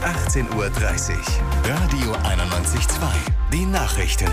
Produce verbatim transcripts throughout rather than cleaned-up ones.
achtzehn Uhr dreißig. Radio einundneunzig Komma zwei. Die Nachrichten.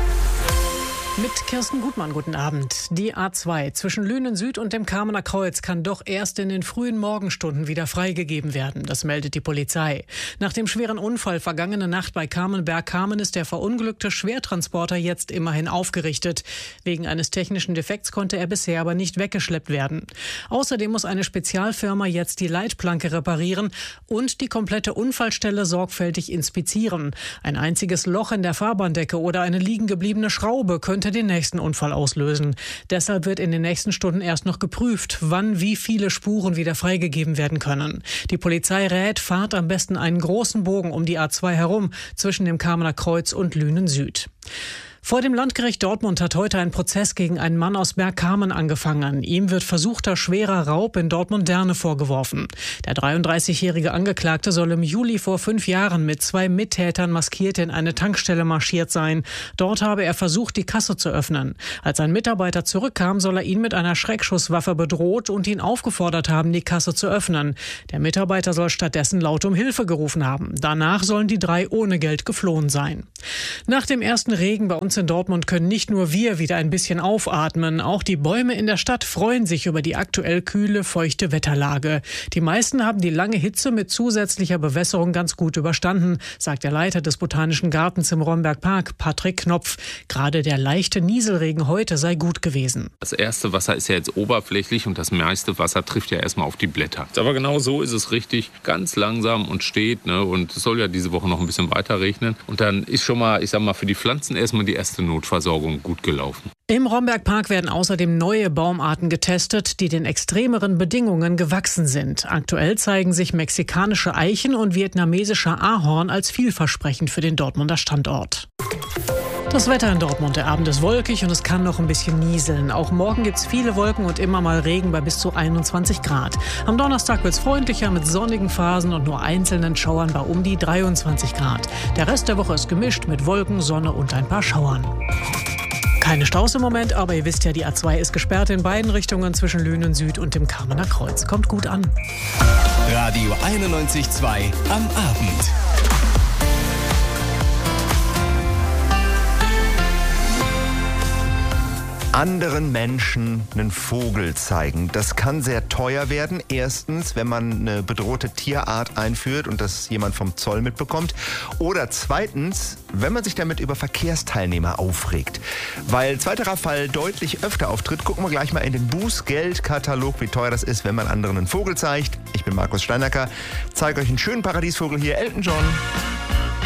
Mit Kirsten Gutmann, guten Abend. Die A zwei zwischen Lünen Süd und dem Kamener Kreuz kann doch erst in den frühen Morgenstunden wieder freigegeben werden. Das meldet die Polizei. Nach dem schweren Unfall vergangene Nacht bei Kamenberg-Kamen ist der verunglückte Schwertransporter jetzt immerhin aufgerichtet. Wegen eines technischen Defekts konnte er bisher aber nicht weggeschleppt werden. Außerdem muss eine Spezialfirma jetzt die Leitplanke reparieren und die komplette Unfallstelle sorgfältig inspizieren. Ein einziges Loch in der Fahrbahndecke oder eine liegen gebliebene Schraube könnte den nächsten Unfall auslösen. Deshalb wird in den nächsten Stunden erst noch geprüft, wann wie viele Spuren wieder freigegeben werden können. Die Polizei rät, fahrt am besten einen großen Bogen um die A zwei herum zwischen dem Kamener Kreuz und Lünen Süd. Vor dem Landgericht Dortmund hat heute ein Prozess gegen einen Mann aus Bergkamen angefangen. Ihm wird versuchter schwerer Raub in Dortmund-Derne vorgeworfen. Der dreiunddreißigjährige Angeklagte soll im Juli vor fünf Jahren mit zwei Mittätern maskiert in eine Tankstelle marschiert sein. Dort habe er versucht, die Kasse zu öffnen. Als ein Mitarbeiter zurückkam, soll er ihn mit einer Schreckschusswaffe bedroht und ihn aufgefordert haben, die Kasse zu öffnen. Der Mitarbeiter soll stattdessen laut um Hilfe gerufen haben. Danach sollen die drei ohne Geld geflohen sein. Nach dem ersten Regen bei uns in Dortmund können nicht nur wir wieder ein bisschen aufatmen. Auch die Bäume in der Stadt freuen sich über die aktuell kühle, feuchte Wetterlage. Die meisten haben die lange Hitze mit zusätzlicher Bewässerung ganz gut überstanden, sagt der Leiter des Botanischen Gartens im Romberg-Park, Patrick Knopf. Gerade der leichte Nieselregen heute sei gut gewesen. Das erste Wasser ist ja jetzt oberflächlich und das meiste Wasser trifft ja erstmal auf die Blätter. Aber genau so ist es richtig, ganz langsam und steht. Ne? Und es soll ja diese Woche noch ein bisschen weiter regnen. Und dann ist schon mal, ich sag mal, für die Pflanzen erstmal die erste Notversorgung gut gelaufen. Im Romberg-Park werden außerdem neue Baumarten getestet, die den extremeren Bedingungen gewachsen sind. Aktuell zeigen sich mexikanische Eichen und vietnamesischer Ahorn als vielversprechend für den Dortmunder Standort. Das Wetter in Dortmund. Der Abend ist wolkig und es kann noch ein bisschen nieseln. Auch morgen gibt es viele Wolken und immer mal Regen bei bis zu einundzwanzig Grad. Am Donnerstag wird es freundlicher mit sonnigen Phasen und nur einzelnen Schauern bei um die dreiundzwanzig Grad. Der Rest der Woche ist gemischt mit Wolken, Sonne und ein paar Schauern. Keine Staus im Moment, aber ihr wisst ja, die A zwei ist gesperrt in beiden Richtungen zwischen Lünen Süd und dem Kamener Kreuz. Kommt gut an. Radio einundneunzig Komma zwei am Abend. Anderen Menschen einen Vogel zeigen. Das kann sehr teuer werden. Erstens, wenn man eine bedrohte Tierart einführt und das jemand vom Zoll mitbekommt. Oder zweitens, wenn man sich damit über Verkehrsteilnehmer aufregt. Weil zweiterer Fall deutlich öfter auftritt, gucken wir gleich mal in den Bußgeldkatalog, wie teuer das ist, wenn man anderen einen Vogel zeigt. Ich bin Markus Steinacker, zeige euch einen schönen Paradiesvogel hier, Elton John.